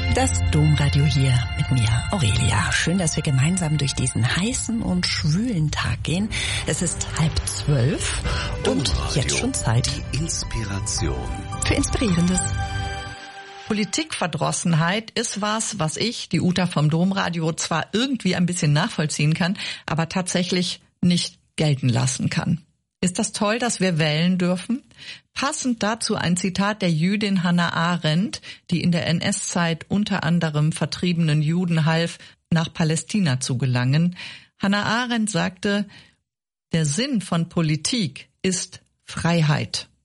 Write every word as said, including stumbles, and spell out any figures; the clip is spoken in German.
Das Domradio hier mit mir, Aurelia. Schön, dass wir gemeinsam durch diesen heißen und schwülen Tag gehen. Es ist halb zwölf und jetzt schon Zeit. Die Inspiration. Für Inspirierendes. Politikverdrossenheit ist was, was ich, die Uta vom Domradio, zwar irgendwie ein bisschen nachvollziehen kann, aber tatsächlich nicht gelten lassen kann. Ist das toll, dass wir wählen dürfen? Passend dazu ein Zitat der Jüdin Hannah Arendt, die in der N S-Zeit unter anderem vertriebenen Juden half, nach Palästina zu gelangen. Hannah Arendt sagte, der Sinn von Politik ist Freiheit.